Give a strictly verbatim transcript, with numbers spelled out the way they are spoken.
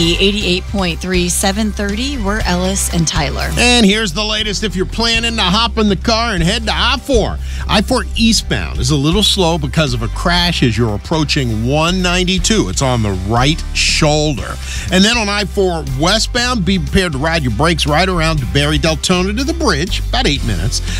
eighty-eight point three, seven thirty, we're Ellis and Tyler. And here's the latest if you're planning to hop in the car and head to I four. I four eastbound is a little slow because of a crash as you're approaching one ninety-two. It's on the right shoulder. And then on I four westbound, be prepared to ride your brakes right around DeBerry Deltona to the bridge, about eight minutes.